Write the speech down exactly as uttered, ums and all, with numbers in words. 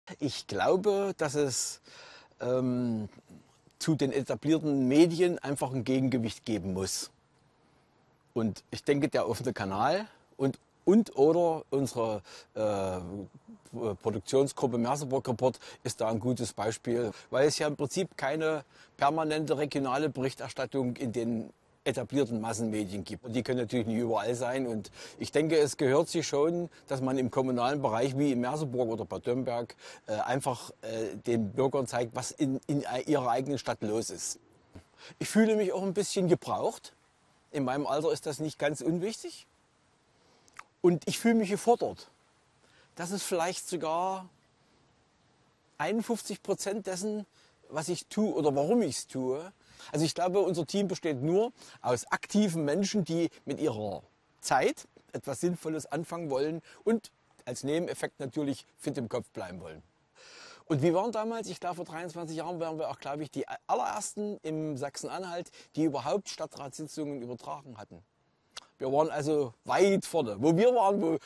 Ich glaube, dass es ähm, zu den etablierten Medien einfach ein Gegengewicht geben muss. Und ich denke, der offene Kanal und, und oder unsere äh, Produktionsgruppe Merseburg Report ist da ein gutes Beispiel, weil es ja im Prinzip keine permanente regionale Berichterstattung in den etablierten Massenmedien gibt. Und die können natürlich nicht überall sein. Und ich denke, es gehört sich schon, dass man im kommunalen Bereich wie in Merseburg oder Bad Dürrenberg äh, einfach äh, den Bürgern zeigt, was in, in ihrer eigenen Stadt los ist. Ich fühle mich auch ein bisschen gebraucht. In meinem Alter ist das nicht ganz unwichtig. Und ich fühle mich gefordert. Das ist vielleicht sogar einundfünfzig Prozent dessen, was ich tue oder warum ich es tue. Also ich glaube, unser Team besteht nur aus aktiven Menschen, die mit ihrer Zeit etwas Sinnvolles anfangen wollen und als Nebeneffekt natürlich fit im Kopf bleiben wollen. Und wir waren damals, ich glaube vor dreiundzwanzig Jahren, waren wir auch, glaube ich, die allerersten im Sachsen-Anhalt, die überhaupt Stadtratssitzungen übertragen hatten. Wir waren also weit vorne. Wo wir waren, wo,